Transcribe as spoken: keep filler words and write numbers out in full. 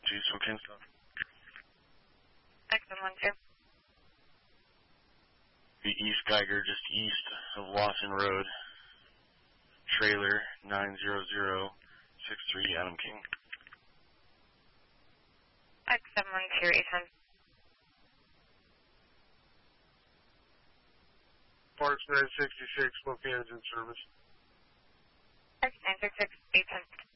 two, Spokane. X M one two. The East Geiger, just east of Lawson Road. Trailer nine zero zero six three, Adam King. X seven one two eight ten. Parks nine sixty-six, Spokane's in service. X nine six six eight ten.